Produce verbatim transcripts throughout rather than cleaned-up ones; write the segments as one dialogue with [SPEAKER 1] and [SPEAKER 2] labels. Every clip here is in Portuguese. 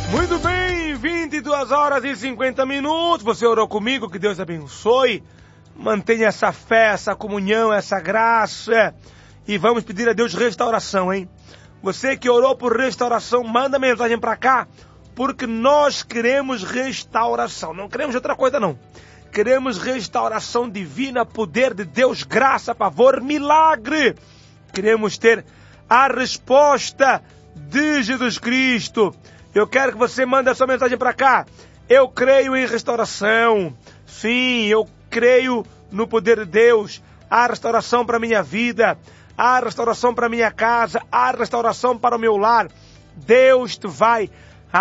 [SPEAKER 1] Muito bem, vinte e duas horas e cinquenta minutos. Você orou comigo, que Deus abençoe. Mantenha essa fé, essa comunhão, essa graça. E vamos pedir a Deus restauração, hein? Você que orou por restauração, manda mensagem pra cá, porque nós queremos restauração. Não queremos outra coisa, não. Queremos restauração divina, poder de Deus, graça, favor, milagre. Queremos ter a resposta de Jesus Cristo. Eu quero que você mande a sua mensagem para cá. Eu creio em restauração. Sim, eu creio no poder de Deus. Há restauração para a minha vida. Há restauração para a minha casa. Há restauração para o meu lar. Deus te vai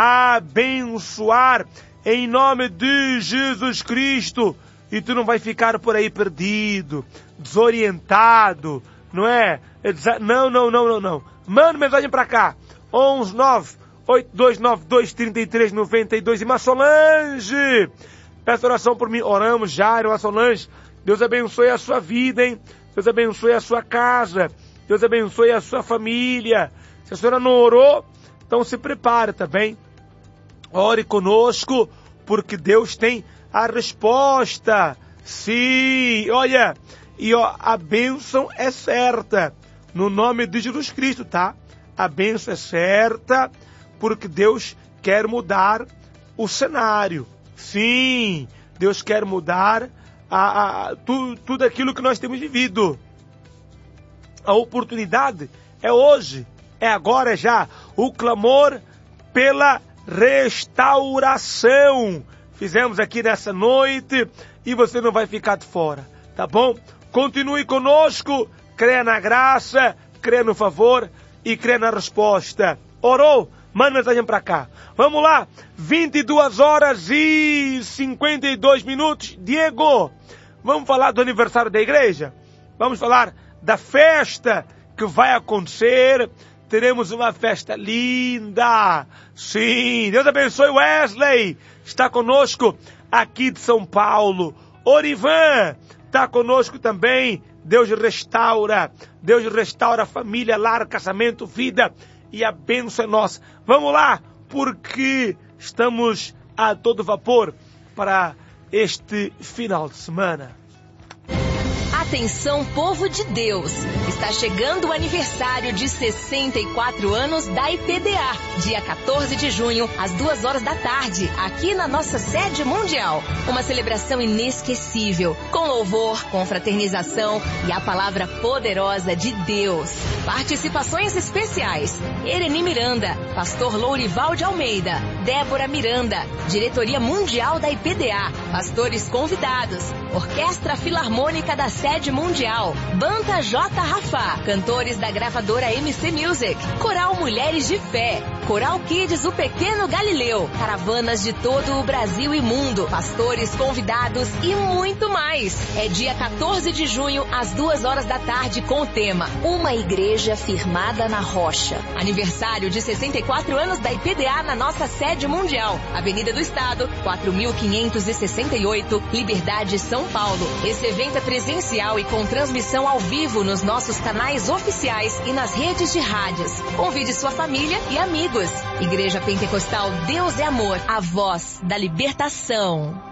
[SPEAKER 1] abençoar em nome de Jesus Cristo. E tu não vai ficar por aí perdido, desorientado, não é? Não, não, não, não, não. Manda mensagem para cá. onze nove oito dois nove dois três três nove dois. Irmã Solange, peça oração por mim. Oramos já, irmã Solange. Deus abençoe a sua vida, hein? Deus abençoe a sua casa. Deus abençoe a sua família. Se a senhora não orou, então se prepare, tá bem? Ore conosco, porque Deus tem a resposta. Sim, olha, e ó, a bênção é certa, no nome de Jesus Cristo, tá? A bênção é certa, porque Deus quer mudar o cenário. Sim, Deus quer mudar a, a, tu, tudo aquilo que nós temos vivido. A oportunidade é hoje, é agora, é já. O clamor pela restauração. Fizemos aqui nessa noite e você não vai ficar de fora, tá bom? Continue conosco, creia na graça, creia no favor e creia na resposta. Orou? Manda mensagem pra cá. Vamos lá, vinte e duas horas e cinquenta e dois minutos. Diego, vamos falar do aniversário da igreja? Vamos falar da festa que vai acontecer. Teremos uma festa linda. Sim, Deus abençoe. Wesley está conosco aqui de São Paulo. Orivan está conosco também. Deus restaura. Deus restaura família, lar, casamento, vida. E a bênção é nossa. Vamos lá, porque estamos a todo vapor para este final de semana.
[SPEAKER 2] Atenção, povo de Deus! Está chegando o aniversário de sessenta e quatro anos da I P D A. Dia quatorze de junho, às duas horas da tarde, aqui na nossa sede mundial. Uma celebração inesquecível, com louvor, confraternização e a palavra poderosa de Deus. Participações especiais: Ereni Miranda, Pastor Lourival de Almeida, Débora Miranda, Diretoria Mundial da I P D A, pastores convidados, Orquestra Filarmônica da Sede Mundial, Banda J. Rafá, cantores da gravadora M C Music, Coral Mulheres de Fé, Coral Kids O Pequeno Galileu, caravanas de todo o Brasil e mundo, pastores convidados e muito mais. É dia quatorze de junho, às duas horas da tarde, com o tema Uma Igreja Firmada na Rocha. Aniversário de sessenta e quatro anos da I P D A na nossa sede mundial. Avenida do Estado, quatro mil quinhentos e sessenta e oito, Liberdade, São Paulo. Esse evento é presencial e com transmissão ao vivo nos nossos canais oficiais e nas redes de rádios. Convide sua família e amigos. Igreja Pentecostal Deus é Amor, a voz da libertação.